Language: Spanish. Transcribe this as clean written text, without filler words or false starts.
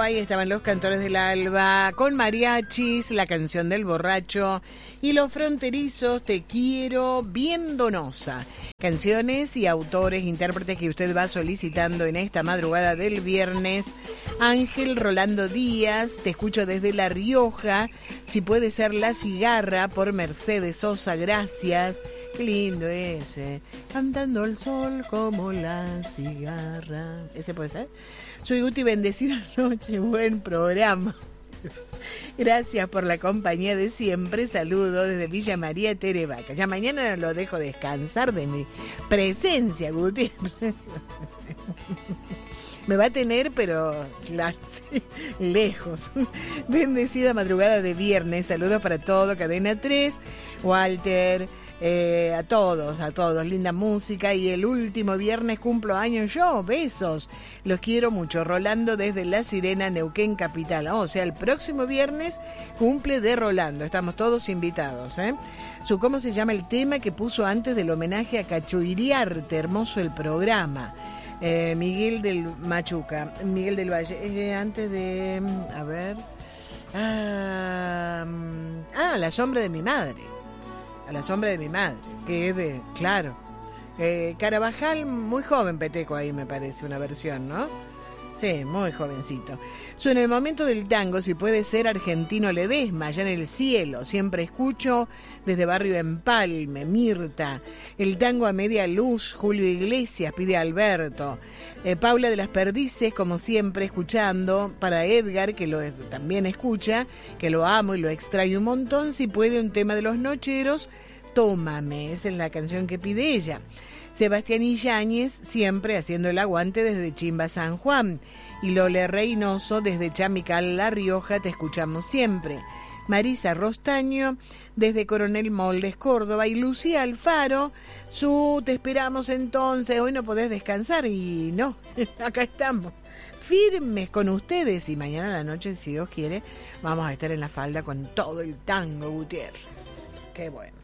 ahí estaban los Cantores del Alba, con mariachis, la canción del borracho y los fronterizos, Te quiero, bien donosa. Canciones y autores, intérpretes que usted va solicitando en esta madrugada del viernes. Ángel Rolando Díaz, Te escucho desde La Rioja, si puede ser La Cigarra, por Mercedes Sosa, gracias. Qué lindo ese, cantando al sol como la cigarra. ¿Ese puede ser? Soy Guti, bendecida noche, buen programa. Gracias por la compañía de siempre. Saludos desde Villa María Terevaca. Ya mañana lo dejo descansar de mi presencia, Guti. Me va a tener, pero claro, sí, lejos. Bendecida madrugada de viernes. Saludos para todo, Cadena 3, Walter, a todos, linda música. Y el último viernes cumplo años yo, besos, los quiero mucho. Rolando desde La Sirena, Neuquén Capital. O sea, el próximo viernes cumple de Rolando, estamos todos invitados, ¿eh? ¿Cómo se llama el tema que puso antes del homenaje a Cachoiriarte? Hermoso el programa. Miguel del Machuca, Miguel del Valle, antes de, a ver, La sombra de mi madre. A la sombra de mi madre, que es de, claro, Carabajal, muy joven Peteco ahí me parece, una versión, ¿no? Sí, muy jovencito. Suena el momento del tango, si puede ser Argentino Ledesma, allá en el cielo, siempre escucho desde Barrio Empalme, Mirta, el tango a media luz, Julio Iglesias, pide Alberto, Paula de las Perdices, como siempre, escuchando, para Edgar, que lo también escucha, que lo amo y lo extraño un montón, si puede un tema de Los Nocheros, Tómame, esa es la canción que pide ella. Sebastián Yáñez, siempre haciendo el aguante desde Chimba, San Juan. Y Lole Reynoso, desde Chamical, La Rioja, te escuchamos siempre. Marisa Rostaño, desde Coronel Moldes, Córdoba. Y Lucía Alfaro, te esperamos entonces. Hoy no podés descansar y no, acá estamos, firmes con ustedes. Y mañana a la noche, si Dios quiere, vamos a estar en la falda con todo el tango, Gutiérrez. Qué bueno.